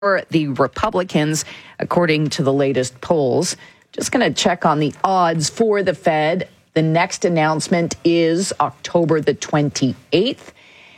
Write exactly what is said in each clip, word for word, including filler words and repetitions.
the Republicans, according to the latest polls. Just going to check on the odds for the Fed. The next announcement is October the twenty-eighth.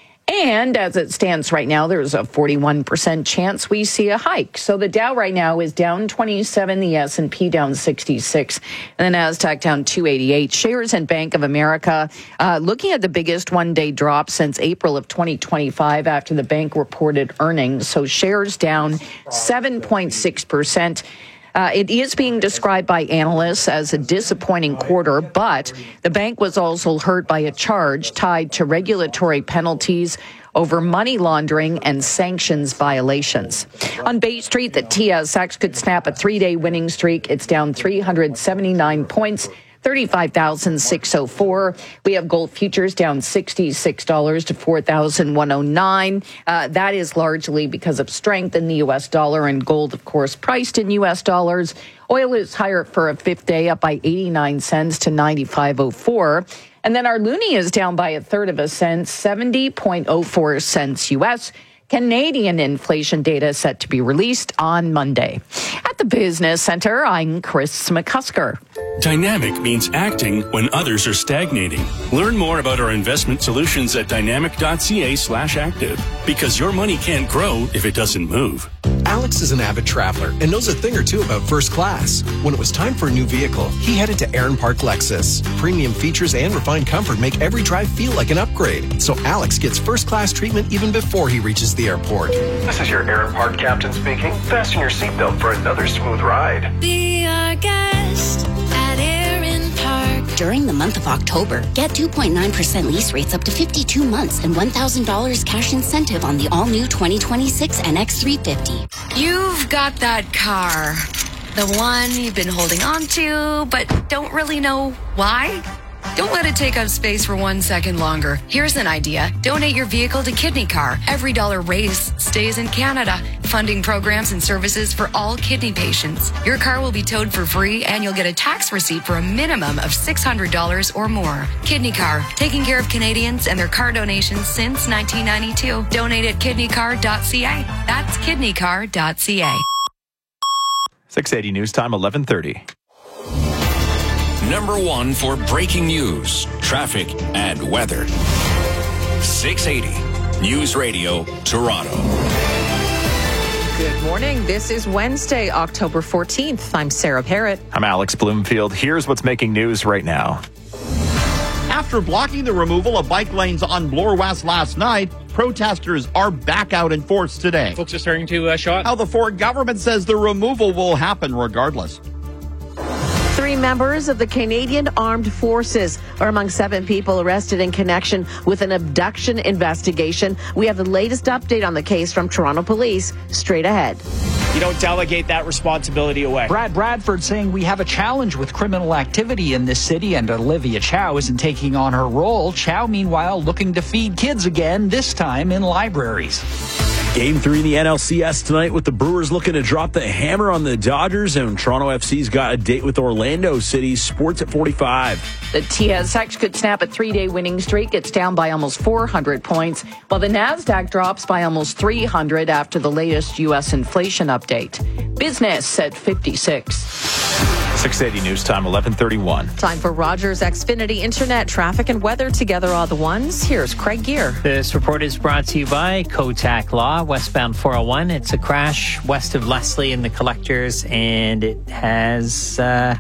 And as it stands right now, there's a forty-one percent chance we see a hike. So the Dow right now is down twenty-seven, the S and P down sixty-six, and the NASDAQ down two eighty-eight. Shares in Bank of America uh, looking at the biggest one-day drop since April of twenty twenty-five after the bank reported earnings. So shares down seven point six percent. Uh, it is being described by analysts as a disappointing quarter, but the bank was also hurt by a charge tied to regulatory penalties over money laundering and sanctions violations. On Bay Street, the T S X could snap a three-day winning streak. It's down three hundred seventy-nine points. thirty-five thousand six hundred four. We have gold futures down sixty-six dollars to four thousand one hundred nine. Uh, that is largely because of strength in the U S dollar, and gold, of course, priced in U S dollars. Oil is higher for a fifth day, up by eighty-nine cents to ninety-five oh four. And then our loonie is down by a third of a cent, seventy point oh four cents U S. Canadian inflation data set to be released on Monday. At the Business Center, I'm Chris McCusker. Dynamic means acting when others are stagnating. Learn more about our investment solutions at dynamic.ca slash active, because your money can't grow if it doesn't move. Alex is an avid traveler and knows a thing or two about first class. When it was time for a new vehicle, he headed to Aaron Park Lexus. Premium features and refined comfort make every drive feel like an upgrade. So Alex gets first class treatment even before he reaches the airport. This is your Aaron Park captain speaking. Fasten your seatbelt for another smooth ride. Be our guest at Aaron Park. During the month of October, get two point nine percent lease rates up to fifty-two months and one thousand dollars cash incentive on the all-new twenty twenty-six N X three fifty. You've got that car. The one you've been holding on to, but don't really know why? Don't let it take up space for one second longer. Here's an idea. Donate your vehicle to Kidney Car. Every dollar raised stays in Canada, funding programs and services for all kidney patients. Your car will be towed for free, and you'll get a tax receipt for a minimum of six hundred dollars or more. Kidney Car, taking care of Canadians and their car donations since nineteen ninety-two. Donate at kidney car dot c a. That's kidney car dot c a. six eighty News Time, eleven thirty. Number one for breaking news, traffic, and weather. six eighty News Radio, Toronto. Good morning. This is Wednesday, October fourteenth. I'm Sarah Parrott. I'm Alex Bloomfield. Here's what's making news right now. After blocking the removal of bike lanes on Bloor West last night, protesters are back out in force today. Folks are starting to uh, show up. How the Ford government says the removal will happen regardless. Three members of the Canadian Armed Forces are among seven people arrested in connection with an abduction investigation. We have the latest update on the case from Toronto Police straight ahead. You don't delegate that responsibility away. Brad Bradford saying we have a challenge with criminal activity in this city, and Olivia Chow isn't taking on her role. Chow, meanwhile, looking to feed kids again, this time in libraries. Game three in the N L C S tonight, with the Brewers looking to drop the hammer on the Dodgers, and Toronto F C's got a date with Orlando City. Sports at forty-five. The T S X could snap a three-day winning streak. It's down by almost four hundred points, while the NASDAQ drops by almost three hundred after the latest U S inflation update. Business at fifty-six. six eighty News Time, eleven thirty-one. Time for Rogers Xfinity Internet traffic and weather together all the ones. Here's Craig Gear. This report is brought to you by Kotak Law, westbound four oh one. It's a crash west of Leslie in the Collectors, and it has uh,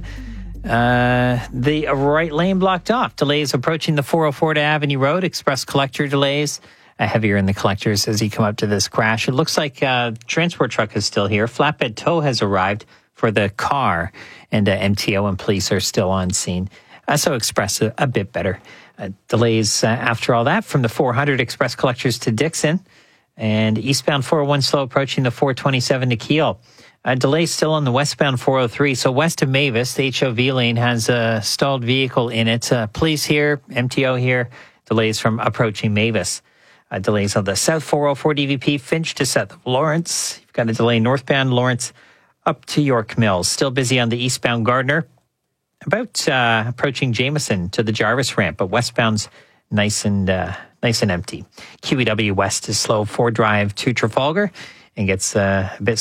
uh, the right lane blocked off. Delays approaching the four oh four to Avenue Road. Express Collector delays. Uh, heavier in the Collectors as you come up to this crash. It looks like uh, transport truck is still here. Flatbed tow has arrived for the car, and uh, M T O and police are still on scene. Uh, so Express a, a bit better. Uh, delays uh, after all that from the four hundred Express Collectors to Dixon, and eastbound four oh one slow approaching the four twenty-seven to Kiel. Uh, delays still on the westbound four oh three. So west of Mavis, the H O V lane has a stalled vehicle in it. Uh, police here, M T O here. Delays from approaching Mavis. Uh, delays on the south four oh four D V P, Finch to south of Lawrence. You've got a delay northbound Lawrence up to York Mills. Still busy on the eastbound Gardner. About uh, approaching Jameson to the Jarvis ramp, but westbound's nice and uh, nice and empty. Q E W west is slow. Ford Drive to Trafalgar. and gets uh, a bit